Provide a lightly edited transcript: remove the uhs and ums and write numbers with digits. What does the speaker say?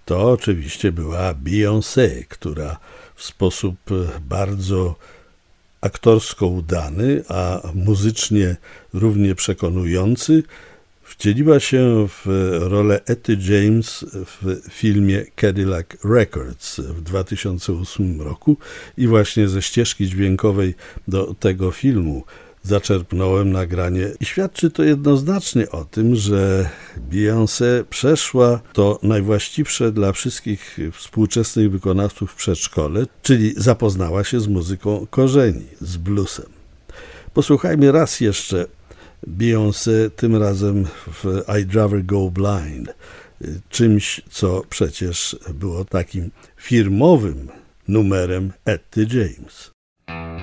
to oczywiście była Beyoncé, która w sposób bardzo aktorsko udany, a muzycznie równie przekonujący wcieliła się w rolę Etty James w filmie Cadillac Records w 2008 roku i właśnie ze ścieżki dźwiękowej do tego filmu zaczerpnąłem nagranie i świadczy to jednoznacznie o tym, że Beyoncé przeszła to najwłaściwsze dla wszystkich współczesnych wykonawców w przedszkole, czyli zapoznała się z muzyką korzeni, z bluesem. Posłuchajmy raz jeszcze Beyoncé, tym razem w I'd Rather Go Blind, czymś, co przecież było takim firmowym numerem Etty James.